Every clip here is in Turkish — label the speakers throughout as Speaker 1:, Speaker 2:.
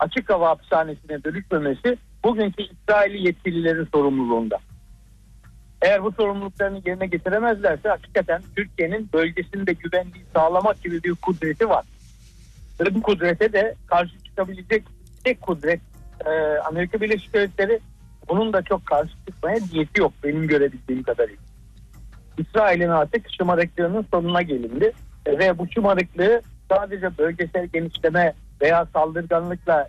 Speaker 1: açık hava hapishanesine dönüşmemesi bugünkü İsrail'i yetkililerin sorumluluğunda. Eğer bu sorumluluklarını yerine getiremezlerse hakikaten Türkiye'nin bölgesinde güvenliği sağlamak gibi bir kudreti var. Ve bu kudrete de karşı çıkabilecek tek kudret Amerika Birleşik Devletleri. Bunun da çok karşı çıkmaya niyeti yok benim görebildiğim kadarıyla. İsrail'in artık şımarıklığının sonuna gelindi. Ve bu şımarıklığı sadece bölgesel genişleme veya saldırganlıktan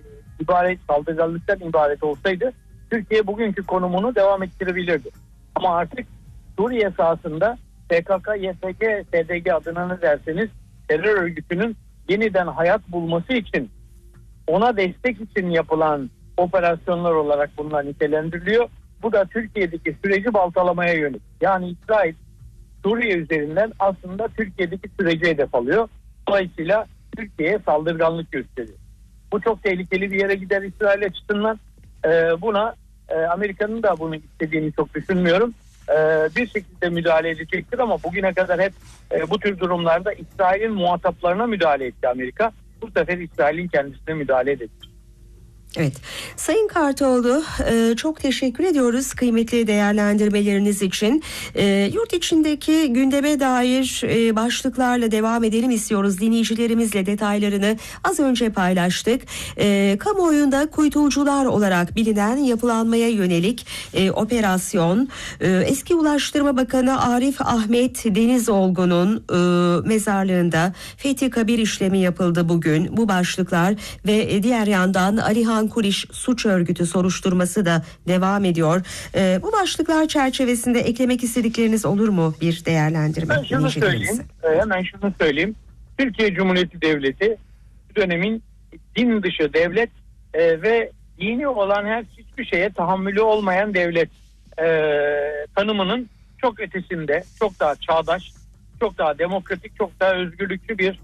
Speaker 1: ibaret olsaydı Türkiye bugünkü konumunu devam ettirebilirdi. Ama artık Suriye sahasında PKK, YPG, SDG adına ne derseniz terör örgütünün yeniden hayat bulması için, ona destek için yapılan operasyonlar olarak bunlar nitelendiriliyor. Bu da Türkiye'deki süreci baltalamaya yönelik. Yani İsrail Suriye üzerinden aslında Türkiye'deki süreci hedef alıyor. Dolayısıyla Türkiye'ye saldırganlık gösteriyor. Bu çok tehlikeli bir yere gider İsrail açısından. Buna Amerika'nın da bunu istediğini çok düşünmüyorum. Bir şekilde müdahale edecektir ama bugüne kadar hep bu tür durumlarda İsrail'in muhataplarına müdahale etti Amerika. Bu sefer İsrail'in kendisine müdahale edecek.
Speaker 2: Evet. Sayın Kartoğlu, çok teşekkür ediyoruz kıymetli değerlendirmeleriniz için. Yurt içindeki gündeme dair başlıklarla devam edelim istiyoruz. Dinleyicilerimizle detaylarını az önce paylaştık. Kamuoyunda kuytucular olarak bilinen yapılanmaya yönelik operasyon, eski Ulaştırma Bakanı Arif Ahmet Denizolgu'nun mezarlığında Fethi Kabir işlemi yapıldı bugün. Bu başlıklar ve diğer yandan Alihan Kuriş suç örgütü soruşturması da devam ediyor. Bu başlıklar çerçevesinde eklemek istedikleriniz olur mu, bir değerlendirme?
Speaker 1: Hemen şunu söyleyeyim. Türkiye Cumhuriyeti Devleti dönemin din dışı devlet ve dini olan hiçbir şeye tahammülü olmayan devlet tanımının çok ötesinde, çok daha çağdaş, çok daha demokratik, çok daha özgürlükçü bir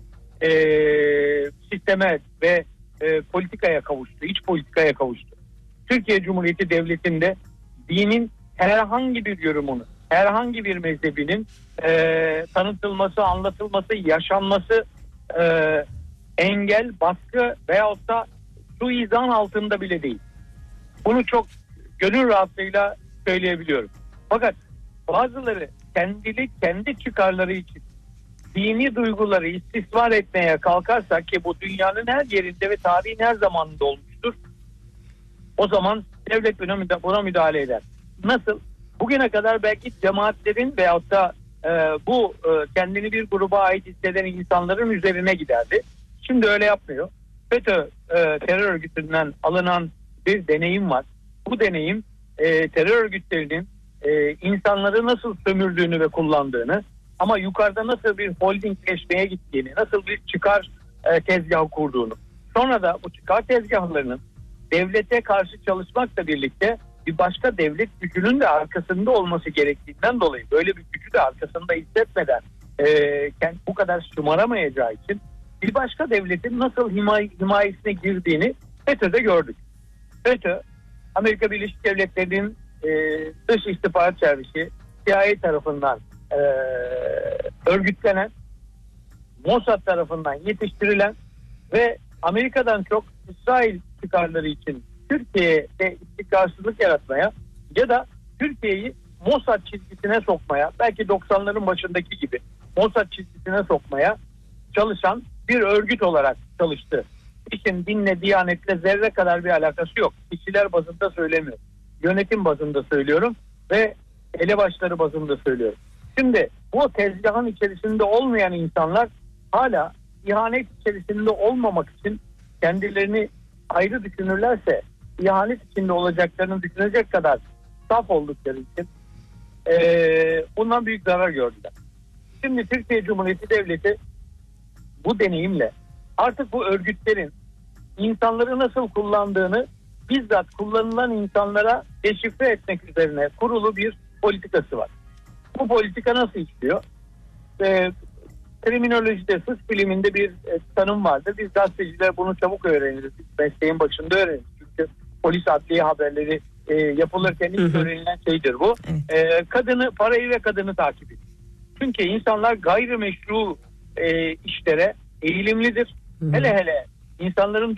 Speaker 1: sisteme ve politikaya kavuştu, iç politikaya kavuştu. Türkiye Cumhuriyeti Devleti'nde dinin herhangi bir yorumunu, herhangi bir mezhebinin tanıtılması, anlatılması, yaşanması engel, baskı veyahut da suizan altında bile değil. Bunu çok gönül rahatlığıyla söyleyebiliyorum. Fakat bazıları kendi çıkarları için dini duyguları istismar etmeye kalkarsa, ki bu dünyanın her yerinde ve tarihin her zamanında olmuştur, o zaman devlet buna müdahale eder. Nasıl? Bugüne kadar belki cemaatlerin veyahut da kendini bir gruba ait hisseden insanların üzerine giderdi. Şimdi öyle yapmıyor. FETÖ terör örgütünden alınan bir deneyim var. Bu deneyim terör örgütlerinin insanları nasıl sömürdüğünü ve kullandığını, ama yukarıda nasıl bir holdingleşmeye gittiğini, nasıl bir çıkar tezgahı kurduğunu, sonra da bu çıkar tezgahlarının devlete karşı çalışmakla birlikte bir başka devlet gücünün de arkasında olması gerektiğinden dolayı, böyle bir gücü de arkasında hissetmeden bu kadar şımaramayacağı için bir başka devletin nasıl himayesine girdiğini FETÖ'de gördük. FETÖ, Amerika Birleşik Devletleri'nin dış istihbarat servisi CIA tarafından örgütlenen, Mossad tarafından yetiştirilen ve Amerika'dan çok İsrail çıkarları için Türkiye'de istikrarsızlık yaratmaya ya da Türkiye'yi Mossad çizgisine sokmaya, belki 90'ların başındaki gibi Mossad çizgisine sokmaya çalışan bir örgüt olarak çalıştı. İşin dinle, diyanetle zerre kadar bir alakası yok. Kişiler bazında söylemiyorum. Yönetim bazında söylüyorum ve elebaşları bazında söylüyorum. Şimdi bu tezgahın içerisinde olmayan insanlar hala ihanet içerisinde olmamak için kendilerini ayrı düşünürlerse, ihanet içinde olacaklarını düşünecek kadar saf oldukları için bundan büyük zarar gördüler. Şimdi Türkiye Cumhuriyeti Devleti bu deneyimle artık bu örgütlerin insanları nasıl kullandığını bizzat kullanılan insanlara deşifre etmek üzerine kurulu bir politikası var. Bu politika nasıl işliyor? Kriminolojide, suç biliminde bir tanım vardır. Biz gazeteciler bunu çabuk öğreniriz. Mesleğin başında öğreniriz. Çünkü polis adliye haberleri yapılırken ilk öğrenilen şeydir bu. Parayı ve kadını takip ediyor. Çünkü insanlar gayrimeşru işlere eğilimlidir. Hele insanların